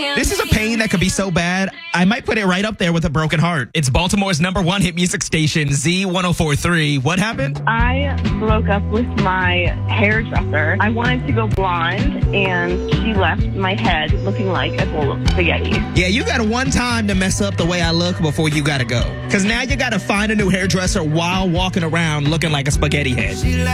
This is a pain that could be so bad, I might put it right up there with a broken heart. It's Baltimore's #1 hit music station, Z1043. What happened? I broke up with my hairdresser. I wanted to go blonde, and she left my head looking like a bowl of spaghetti. Yeah, you got one time to mess up the way I look before you gotta go. Because now you gotta find a new hairdresser while walking around looking like a spaghetti head.